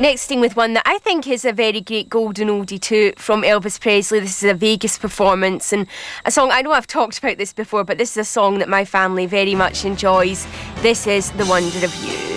Next thing with one that I think is a very great golden oldie too from Elvis Presley. This is a Vegas performance and a song, I know I've talked about this before, but this is a song that my family very much enjoys. This is The Wonder of You.